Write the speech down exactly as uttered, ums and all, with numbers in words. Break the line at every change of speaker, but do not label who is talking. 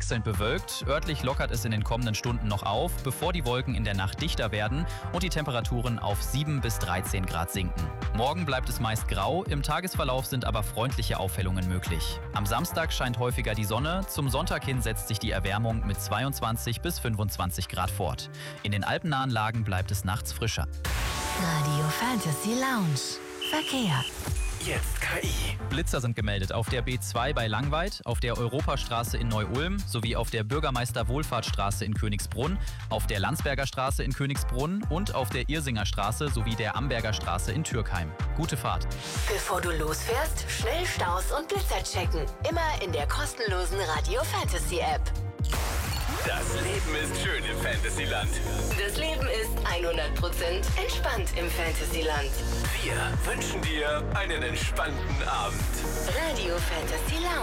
wechselnd bewölkt. Örtlich lockert es in den kommenden Stunden noch auf, bevor die Wolken in der Nacht dichter werden und die Temperaturen auf sieben bis dreizehn Grad sinken. Morgen bleibt es meist grau, im Tagesverlauf sind aber freundliche Aufhellungen möglich. Am Samstag scheint häufiger die Sonne, zum Sonntag hin setzt sich die Erwärmung mit zweiundzwanzig bis fünfundzwanzig Grad fort. In den alpennahen Lagen bleibt es nachts frischer.
Radio Fantasy Lounge. Verkehr.
Jetzt K I.
Blitzer sind gemeldet auf der B zwei bei Langweid, auf der Europastraße in Neu-Ulm sowie auf der Bürgermeister-Wohlfahrtsstraße in Königsbrunn, auf der Landsberger Straße in Königsbrunn und auf der Irsinger Straße sowie der Amberger Straße in Türkheim. Gute Fahrt.
Bevor du losfährst, schnell Staus und Blitzer checken. Immer in der kostenlosen Radio Fantasy App.
Das Leben ist schön im Fantasyland.
Das Leben ist hundert Prozent entspannt im Fantasyland.
Wir wünschen dir einen entspannten Abend.
Radio Fantasy Lounge.